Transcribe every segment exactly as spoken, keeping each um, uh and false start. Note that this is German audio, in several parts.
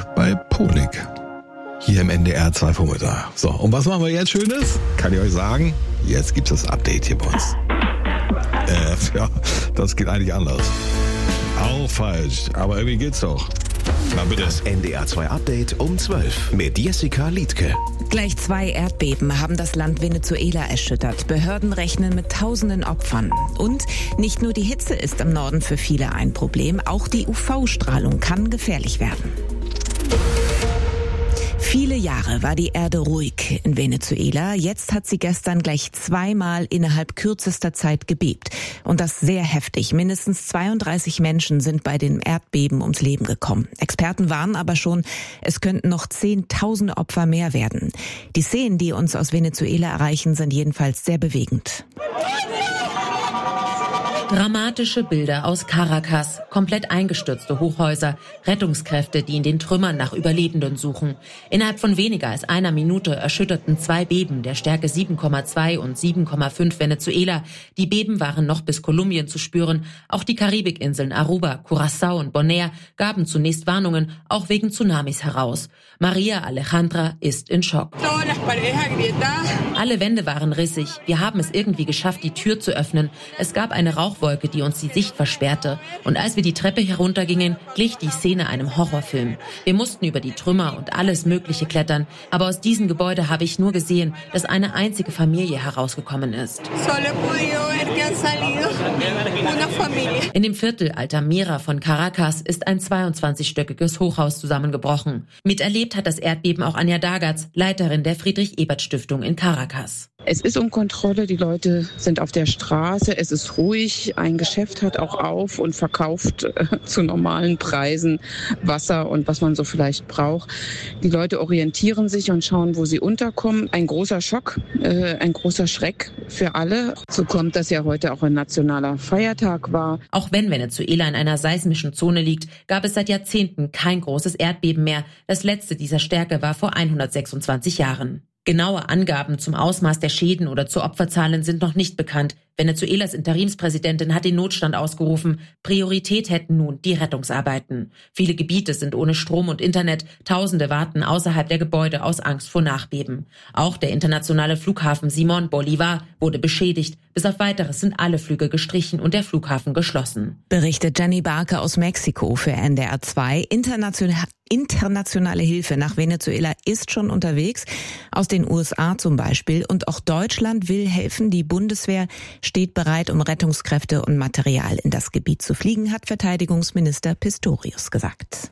bei Polik. Hier im N D R zwei Vormittag. So, und was machen wir jetzt Schönes? Kann ich euch sagen, jetzt gibt es das Update hier bei uns. Äh, ja, das geht eigentlich anders. Auch falsch, aber irgendwie geht's doch. Na bitte. Das N D R zwei Update um zwölf mit Jessica Liedtke. Gleich zwei Erdbeben haben das Land Venezuela erschüttert. Behörden rechnen mit tausenden Opfern. Und nicht nur die Hitze ist im Norden für viele ein Problem, auch die U V-Strahlung kann gefährlich werden. Viele Jahre war die Erde ruhig in Venezuela. Jetzt hat sie gestern gleich zweimal innerhalb kürzester Zeit gebebt. Und das sehr heftig. Mindestens zweiunddreißig Menschen sind bei dem Erdbeben ums Leben gekommen. Experten warnen aber schon, es könnten noch zehntausende Opfer mehr werden. Die Szenen, die uns aus Venezuela erreichen, sind jedenfalls sehr bewegend. Dramatische Bilder aus Caracas, komplett eingestürzte Hochhäuser, Rettungskräfte, die in den Trümmern nach Überlebenden suchen. Innerhalb von weniger als einer Minute erschütterten zwei Beben der Stärke sieben Komma zwei und sieben Komma fünf Venezuela. Die Beben waren noch bis Kolumbien zu spüren. Auch die Karibikinseln Aruba, Curaçao und Bonaire gaben zunächst Warnungen, auch wegen Tsunamis heraus. Maria Alejandra ist in Schock. Alle Wände waren rissig. Wir haben es irgendwie geschafft, die Tür zu öffnen. Es gab eine Rauchwolke, die uns die Sicht versperrte. Und als wir die Treppe heruntergingen, glich die Szene einem Horrorfilm. Wir mussten über die Trümmer und alles Mögliche klettern. Aber aus diesem Gebäude habe ich nur gesehen, dass eine einzige Familie herausgekommen ist. In dem Viertel Altamira von Caracas ist ein zweiundzwanzigstöckiges Hochhaus zusammengebrochen. Miterlebt hat das Erdbeben auch Anja Dagatz, Leiterin der Friedrich-Ebert-Stiftung in Caracas. Es ist um Kontrolle, die Leute sind auf der Straße, es ist ruhig, ein Geschäft hat auch auf und verkauft äh, zu normalen Preisen Wasser und was man so vielleicht braucht. Die Leute orientieren sich und schauen, wo sie unterkommen. Ein großer Schock, äh, ein großer Schreck für alle. So kommt, dass ja heute auch ein nationaler Feiertag war. Auch wenn Venezuela in einer seismischen Zone liegt, gab es seit Jahrzehnten kein großes Erdbeben mehr. Das letzte dieser Stärke war vor hundertsechsundzwanzig Jahren. Genaue Angaben zum Ausmaß der Schäden oder zu Opferzahlen sind noch nicht bekannt. Venezuelas Interimspräsidentin hat den Notstand ausgerufen. Priorität hätten nun die Rettungsarbeiten. Viele Gebiete sind ohne Strom und Internet. Tausende warten außerhalb der Gebäude aus Angst vor Nachbeben. Auch der internationale Flughafen Simón Bolívar wurde beschädigt. Bis auf Weiteres sind alle Flüge gestrichen und der Flughafen geschlossen. Berichtet Jenny Barker aus Mexiko für N D R zwei. International Internationale Hilfe nach Venezuela ist schon unterwegs, aus den U S A zum Beispiel. Und auch Deutschland will helfen. Die Bundeswehr steht bereit, um Rettungskräfte und Material in das Gebiet zu fliegen, hat Verteidigungsminister Pistorius gesagt.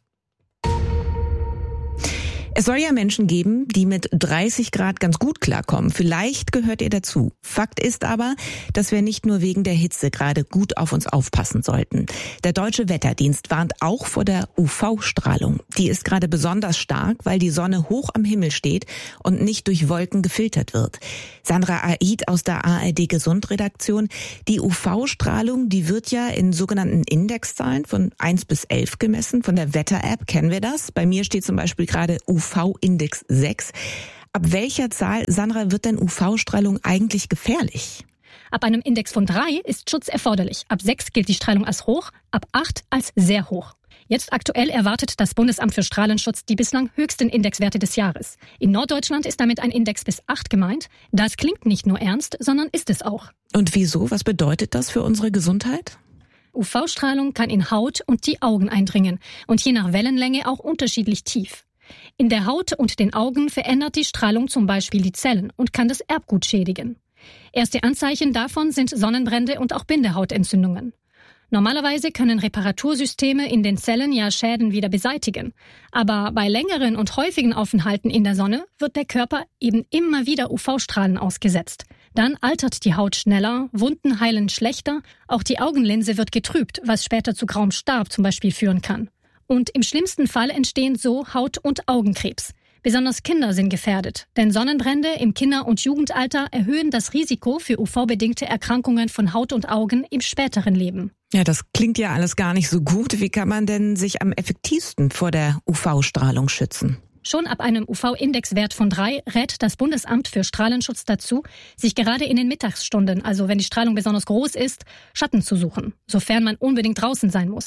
Es soll ja Menschen geben, die mit dreißig Grad ganz gut klarkommen. Vielleicht gehört ihr dazu. Fakt ist aber, dass wir nicht nur wegen der Hitze gerade gut auf uns aufpassen sollten. Der Deutsche Wetterdienst warnt auch vor der U V-Strahlung. Die ist gerade besonders stark, weil die Sonne hoch am Himmel steht und nicht durch Wolken gefiltert wird. Sandra Aid aus der A R D-Gesundredaktion. Die U V-Strahlung, die wird ja in sogenannten Indexzahlen von eins bis elf gemessen. Von der Wetter-App kennen wir das. Bei mir steht zum Beispiel gerade U V-Index sechs. Ab welcher Zahl, Sandra, wird denn U V-Strahlung eigentlich gefährlich? Ab einem Index von drei ist Schutz erforderlich. Ab sechs gilt die Strahlung als hoch, ab acht als sehr hoch. Jetzt aktuell erwartet das Bundesamt für Strahlenschutz die bislang höchsten Indexwerte des Jahres. In Norddeutschland ist damit ein Index bis acht gemeint. Das klingt nicht nur ernst, sondern ist es auch. Und wieso? Was bedeutet das für unsere Gesundheit? U V-Strahlung kann in Haut und die Augen eindringen und je nach Wellenlänge auch unterschiedlich tief. In der Haut und den Augen verändert die Strahlung zum Beispiel die Zellen und kann das Erbgut schädigen. Erste Anzeichen davon sind Sonnenbrände und auch Bindehautentzündungen. Normalerweise können Reparatursysteme in den Zellen ja Schäden wieder beseitigen. Aber bei längeren und häufigen Aufenthalten in der Sonne wird der Körper eben immer wieder U V-Strahlen ausgesetzt. Dann altert die Haut schneller, Wunden heilen schlechter, auch die Augenlinse wird getrübt, was später zu grauem Star zum Beispiel führen kann. Und im schlimmsten Fall entstehen so Haut- und Augenkrebs. Besonders Kinder sind gefährdet, denn Sonnenbrände im Kinder- und Jugendalter erhöhen das Risiko für U V-bedingte Erkrankungen von Haut und Augen im späteren Leben. Ja, das klingt ja alles gar nicht so gut. Wie kann man denn sich am effektivsten vor der U V-Strahlung schützen? Schon ab einem U V-Indexwert von drei rät das Bundesamt für Strahlenschutz dazu, sich gerade in den Mittagsstunden, also wenn die Strahlung besonders groß ist, Schatten zu suchen, sofern man unbedingt draußen sein muss.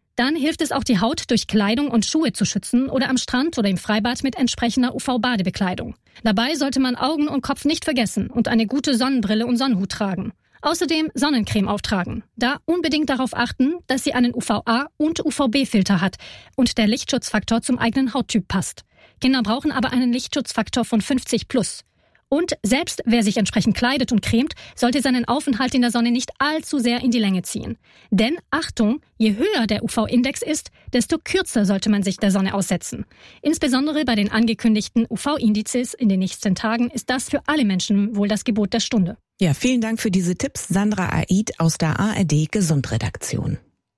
Dann hilft es auch, die Haut durch Kleidung und Schuhe zu schützen oder am Strand oder im Freibad mit entsprechender U V-Badebekleidung. Dabei sollte man Augen und Kopf nicht vergessen und eine gute Sonnenbrille und Sonnenhut tragen. Außerdem Sonnencreme auftragen. Da unbedingt darauf achten, dass sie einen U V A- und U V B-Filter hat und der Lichtschutzfaktor zum eigenen Hauttyp passt. Kinder brauchen aber einen Lichtschutzfaktor von fünfzig plus. Und selbst wer sich entsprechend kleidet und cremt, sollte seinen Aufenthalt in der Sonne nicht allzu sehr in die Länge ziehen. Denn Achtung, je höher der U V-Index ist, desto kürzer sollte man sich der Sonne aussetzen. Insbesondere bei den angekündigten U V-Indizes in den nächsten Tagen ist das für alle Menschen wohl das Gebot der Stunde. Ja, vielen Dank für diese Tipps, Sandra Aid aus der A R D Gesundredaktion.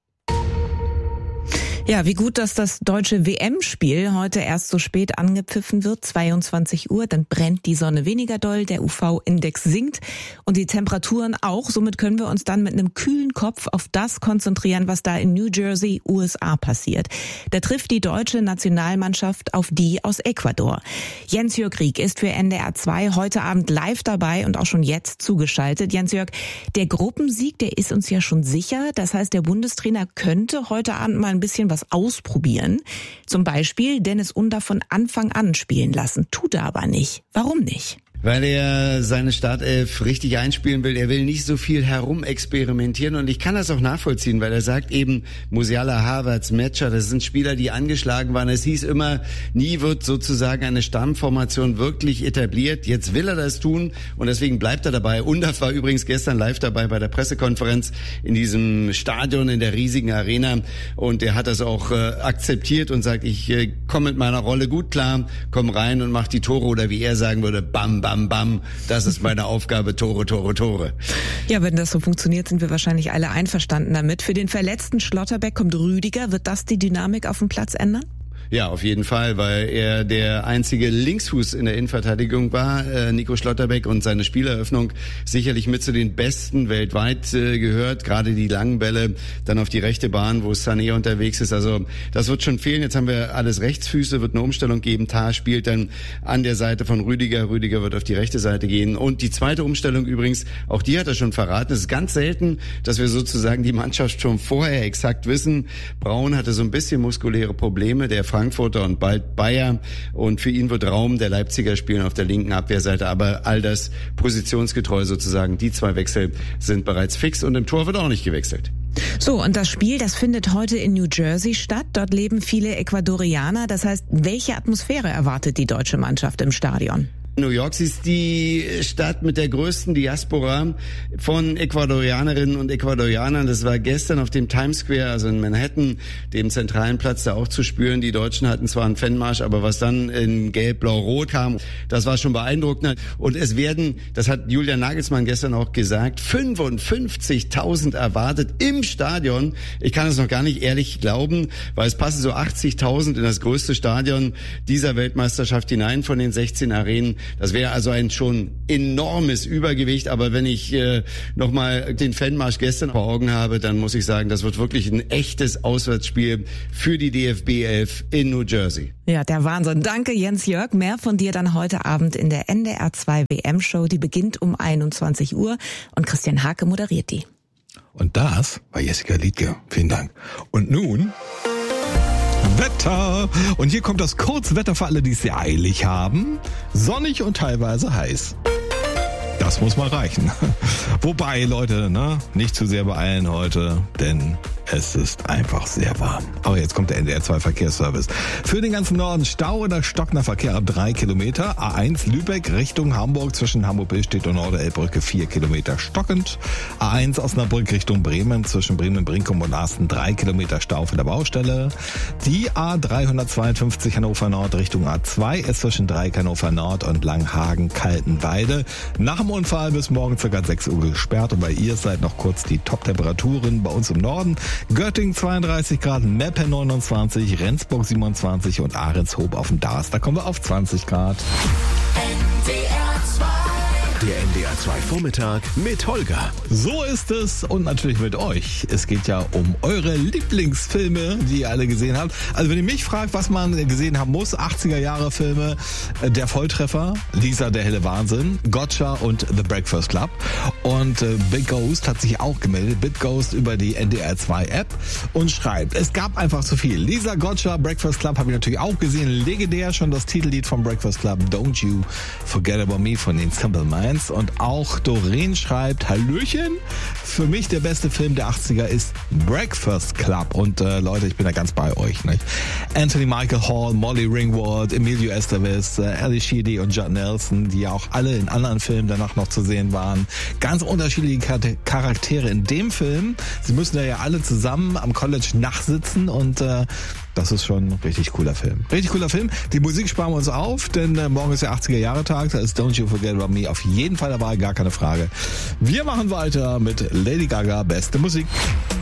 Ja, wie gut, dass das deutsche W M-Spiel heute erst so spät angepfiffen wird, zweiundzwanzig Uhr, dann brennt die Sonne weniger doll, der U V-Index sinkt und die Temperaturen auch. Somit können wir uns dann mit einem kühlen Kopf auf das konzentrieren, was da in New Jersey, U S A passiert. Da trifft die deutsche Nationalmannschaft auf die aus Ecuador. Jens-Jörg Rieck ist für N D R zwei heute Abend live dabei und auch schon jetzt zugeschaltet. Jens-Jörg, der Gruppensieg, der ist uns ja schon sicher. Das heißt, der Bundestrainer könnte heute Abend mal ein bisschen was ausprobieren. Zum Beispiel Dennis Under von Anfang an spielen lassen. Tut er aber nicht. Warum nicht? Weil er seine Startelf richtig einspielen will. Er will nicht so viel herumexperimentieren und ich kann das auch nachvollziehen, weil er sagt eben, Musiala, Havertz, Metscher, das sind Spieler, die angeschlagen waren. Es hieß immer, nie wird sozusagen eine Stammformation wirklich etabliert. Jetzt will er das tun und deswegen bleibt er dabei. Undaf war übrigens gestern live dabei bei der Pressekonferenz in diesem Stadion, in der riesigen Arena und er hat das auch äh, akzeptiert und sagt, ich äh, komme mit meiner Rolle gut klar, komm rein und mach die Tore oder wie er sagen würde, bam, bam. Bam, bam, das ist meine Aufgabe, Tore, Tore, Tore. Ja, wenn das so funktioniert, sind wir wahrscheinlich alle einverstanden damit. Für den verletzten Schlotterbeck kommt Rüdiger. Wird das die Dynamik auf dem Platz ändern? Ja, auf jeden Fall, weil er der einzige Linksfuß in der Innenverteidigung war, äh, Nico Schlotterbeck, und seine Spieleröffnung sicherlich mit zu den besten weltweit äh, gehört. Gerade die langen Bälle dann auf die rechte Bahn, wo Sané unterwegs ist. Also das wird schon fehlen. Jetzt haben wir alles Rechtsfüße, wird eine Umstellung geben. Tah spielt dann an der Seite von Rüdiger. Rüdiger wird auf die rechte Seite gehen. Und die zweite Umstellung übrigens, auch die hat er schon verraten. Es ist ganz selten, dass wir sozusagen die Mannschaft schon vorher exakt wissen. Braun hatte so ein bisschen muskuläre Probleme, der Frankfurter und bald Bayer, und für ihn wird Raum, der Leipziger spielen auf der linken Abwehrseite, aber all das positionsgetreu sozusagen. Die zwei Wechsel sind bereits fix und im Tor wird auch nicht gewechselt. So, und das Spiel, das findet heute in New Jersey statt. Dort leben viele Ecuadorianer. Das heißt, welche Atmosphäre erwartet die deutsche Mannschaft im Stadion? New York ist die Stadt mit der größten Diaspora von Ecuadorianerinnen und Ecuadorianern. Das war gestern auf dem Times Square, also in Manhattan, dem zentralen Platz, da auch zu spüren. Die Deutschen hatten zwar einen Fanmarsch, aber was dann in Gelb, Blau, Rot kam, das war schon beeindruckend. Und es werden, das hat Julian Nagelsmann gestern auch gesagt, fünfundfünfzigtausend erwartet im Stadion. Ich kann es noch gar nicht ehrlich glauben, weil es passen so achtzigtausend in das größte Stadion dieser Weltmeisterschaft hinein von den sechzehn Arenen. Das wäre also ein schon enormes Übergewicht, aber wenn ich äh, nochmal den Fanmarsch gestern vor Augen habe, dann muss ich sagen, das wird wirklich ein echtes Auswärtsspiel für die D F B elf in New Jersey. Ja, der Wahnsinn. Danke, Jens-Jörg. Mehr von dir dann heute Abend in der N D R zwei W M-Show. Die beginnt um einundzwanzig Uhr und Christian Hake moderiert die. Und das war Jessica Liedke. Vielen Dank. Und nun Wetter. Und hier kommt das Kurzwetter für alle, die es sehr eilig haben. Sonnig und teilweise heiß. Das muss mal reichen. Wobei, Leute, ne, nicht zu sehr beeilen heute, denn es ist einfach sehr warm. Aber jetzt kommt der N D R zwei Verkehrsservice. Für den ganzen Norden Stau oder stockender Verkehr ab drei Kilometer. A eins Lübeck Richtung Hamburg zwischen Hamburg-Billstedt und Norderelbbrücke vier Kilometer stockend. A eins Osnabrück Richtung Bremen zwischen Bremen-Brinkum und Asten drei Kilometer Stau für der Baustelle. Die A dreihundertzweiundfünfzig Hannover Nord Richtung A zwei ist zwischen Dreieck Hannover Nord und Langhagen-Kaltenweide. Nach dem Unfall bis morgen ca. sechs Uhr gesperrt und bei ihr seid noch kurz die Top-Temperaturen bei uns im Norden. Göttingen zweiunddreißig Grad, Meppen neunundzwanzig, Rendsburg siebenundzwanzig und Ahrenshoop auf dem Darß. Da kommen wir auf zwanzig Grad. N D R zwei Der N D R zwei Vormittag mit Holger. So ist es und natürlich mit euch. Es geht ja um eure Lieblingsfilme, die ihr alle gesehen habt. Also wenn ihr mich fragt, was man gesehen haben muss, achtziger Jahre Filme, Der Volltreffer, Lisa, der helle Wahnsinn, Gotcha und The Breakfast Club. Und äh, Big Ghost hat sich auch gemeldet, Big Ghost über die N D R zwei App und schreibt, es gab einfach zu viel. Lisa, Gotcha, Breakfast Club habe ich natürlich auch gesehen. Legendär schon das Titellied vom Breakfast Club, Don't You Forget About Me von den Simple Minds. Und auch Doreen schreibt, Hallöchen, für mich der beste Film der achtziger ist Breakfast Club. Und äh, Leute, ich bin da ganz bei euch. Nicht? Anthony Michael Hall, Molly Ringwald, Emilio Estevez, äh, Ali Sheedy und Judd Nelson, die ja auch alle in anderen Filmen danach noch zu sehen waren. Ganz unterschiedliche Charaktere in dem Film. Sie müssen da ja alle zusammen am College nachsitzen und äh, das ist schon ein richtig cooler Film. Richtig cooler Film. Die Musik sparen wir uns auf, denn äh, morgen ist der achtziger Jahre Tag. Da ist Don't You Forget About Me auf jeden Fall dabei, gar keine Frage. Wir machen weiter mit Lady Gaga, beste Musik.